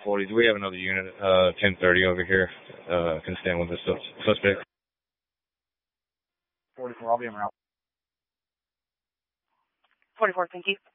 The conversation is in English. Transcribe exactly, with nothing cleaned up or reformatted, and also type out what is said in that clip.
forty, do we have another unit, uh, ten thirty over here, uh, can stand with the sus- suspect? forty-four, I'll be around. forty-four, thank you.